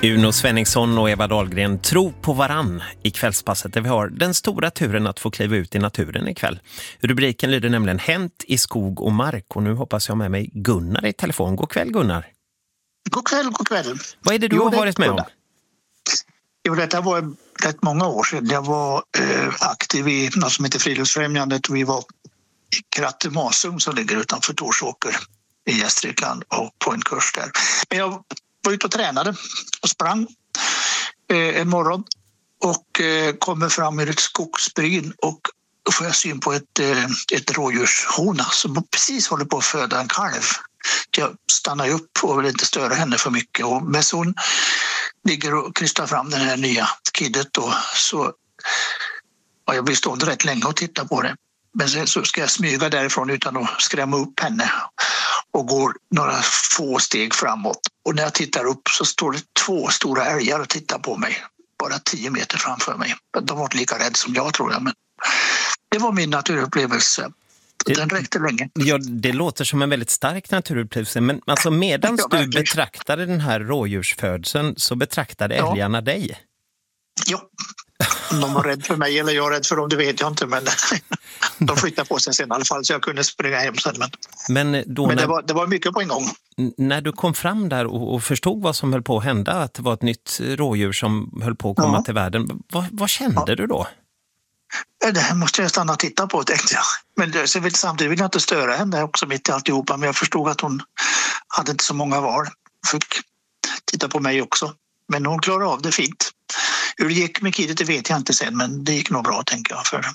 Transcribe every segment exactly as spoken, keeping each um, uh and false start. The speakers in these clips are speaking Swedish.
Uno Svenningsson och Eva Dahlgren tror på varann i kvällspasset där vi har den stora turen att få kliva ut i naturen ikväll. Rubriken lyder nämligen Hänt i skog och mark och nu hoppas jag med mig Gunnar i telefon. God kväll Gunnar. God kväll, god kväll. Vad är det du jo, har varit med om? Jo, detta var rätt många år sedan. Jag var eh, aktiv i något som heter Friluftsfrämjandet och vi var i Krattemasum som ligger utanför Torsåker i Gästrikland och på en kurs där. Men jag var ute och tränade och sprang eh, en morgon och eh, kommer fram ur ett skogsbryn och då får jag syn på ett, eh, ett rådjurshona som precis håller på att föda en kalv. Jag stannar upp och vill inte störa henne för mycket och medan hon ligger och krystar fram den här nya kiddet då, så ja, jag blir stående rätt länge och tittar på det. Men sen så ska jag smyga därifrån utan att skrämma upp henne och går några få steg framåt. Och när jag tittar upp så står det två stora älgar och tittar på mig. Bara tio meter framför mig. De var inte lika rädda som jag tror jag. Men det var min naturupplevelse. Den räckte länge. Ja, det låter som en väldigt stark naturupplevelse. Men alltså medan ja, du betraktade den här rådjursfödseln så betraktade ja. älgarna dig? Ja. Om de var rädd för mig eller jag var rädd för dem, det vet jag inte. Men de flyttade på sig sen i alla fall så jag kunde springa hem sen. Men, men, då men när, det, var, det var mycket på en gång. När du kom fram där och, och förstod vad som höll på att hända, att det var ett nytt rådjur som höll på att komma ja. till världen. Vad, vad kände ja. du då? Det här måste jag stanna och titta på, tänkte jag. Men det, så vill, samtidigt vill jag inte störa henne också mitt i alltihopa. Men jag förstod att hon hade inte så många val. Fick titta på mig också. Men hon klarade av det fint. Hur det gick med kidet det vet jag inte sen. Men det gick nog bra, tänker jag. För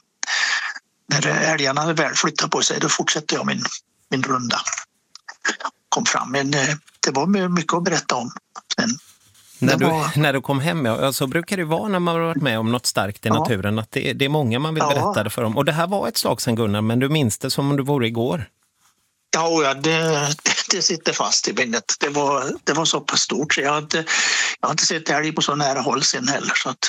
när älgarna hade väl flyttat på sig, då fortsatte jag min, min runda. Kom fram. Men det var mycket att berätta om sen. När du, var... när du kom hem, ja, så brukar det vara när man har varit med om något starkt i ja. naturen att det, det är många man vill ja. berätta det för dem. Och det här var ett slag sen Gunnar, men du minns det som om du vore igår. Ja, ja det, det sitter fast i minnet. Det var, det var så pass stort så jag har inte, jag har inte sett älg på så nära håll sen heller. Så att,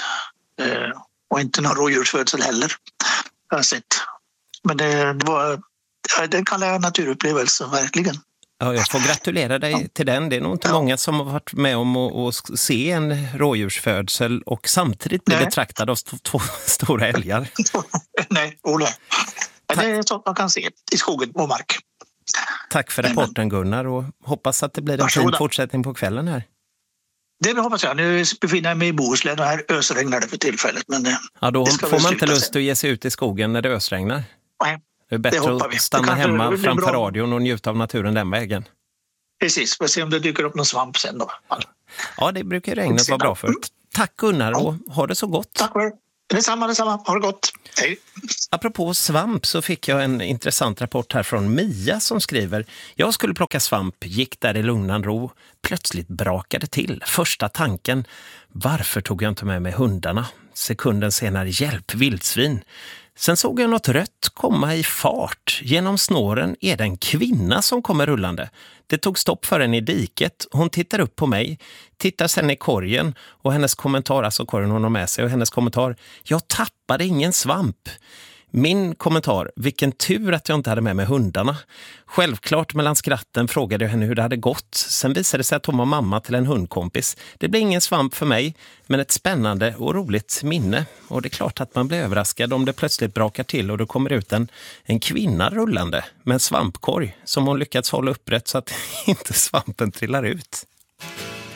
och inte någon rådjursfödsel heller jag har sett. Men det, det var, det kallar jag naturupplevelse, verkligen. Ja, jag får gratulera dig ja. till den. Det är nog inte ja. många som har varit med om att, att se en rådjursfödsel och samtidigt bli betraktad av två stora älgar. Nej, Ola. Det är så man kan se i skogen och mark. Tack för rapporten Gunnar och hoppas att det blir en Varsågoda. fin fortsättning på kvällen här. Det hoppas jag. Nu befinner jag mig i Bohuslän och här ösregnar det för tillfället. Men ja, då det får man inte lust att ge sig ut i skogen när det ösregnar. Nej. Det är bättre det att stanna hemma det framför radion och njuta av naturen den vägen. Precis, vi får se om det dyker upp någon svamp sen då. Ja, det brukar regnet vara bra för. Tack Gunnar och ha det så gott. Tack för det. Detsamma, detsamma. Ha det gott. Hej. Apropå svamp så fick jag en intressant rapport här från Mia som skriver: jag skulle plocka svamp, gick där i lugnan ro. Plötsligt brakade till. Första tanken, varför tog jag inte med mig hundarna? Sekunden senare, hjälp, vildsvin. Sen såg jag något rött komma i fart. Genom snåren är det en kvinna som kommer rullande. Det tog stopp för henne i diket. Hon tittar upp på mig, tittar sen i korgen och hennes kommentar, alltså korgen hon har med sig, och hennes kommentar, jag tappade ingen svamp. Min kommentar, vilken tur att jag inte hade med mig hundarna. Självklart mellan skratten frågade jag henne hur det hade gått. Sen visade det sig att hon var mamma till en hundkompis. Det blev ingen svamp för mig, men ett spännande och roligt minne. Och det är klart att man blir överraskad om det plötsligt brakar till och då kommer ut en, en kvinna rullande med en svampkorg som hon lyckats hålla upprätt så att inte svampen trillar ut.